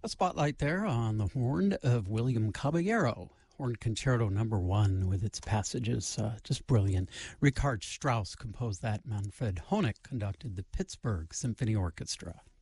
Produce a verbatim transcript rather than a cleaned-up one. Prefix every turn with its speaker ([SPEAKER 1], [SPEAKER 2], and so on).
[SPEAKER 1] A spotlight there on the horn of William Caballero. Horn Concerto Number One, with its passages uh, just brilliant. Richard Strauss composed that. Manfred Honeck conducted the Pittsburgh Symphony Orchestra.